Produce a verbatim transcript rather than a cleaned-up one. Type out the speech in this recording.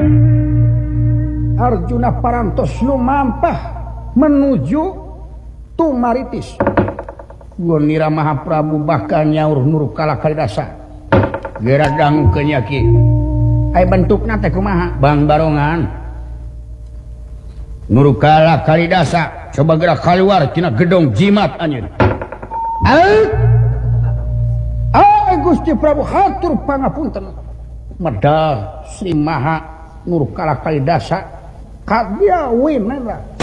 Arjuna parantos lumampah menuju Tumaritis. Gunira Mahaprabu bakal nyaur Nurkala Kalidasa. Geradang kenyaki. Ai bentukna teh kumaha? Bang barongan. Nurkala Kalidasa coba gerak keluar tina gedong jimat anjeun. Ai Ai Gusti Prabu hatur pangapunten. Medal Sri Maha Nurkala Kalidasa kadia winara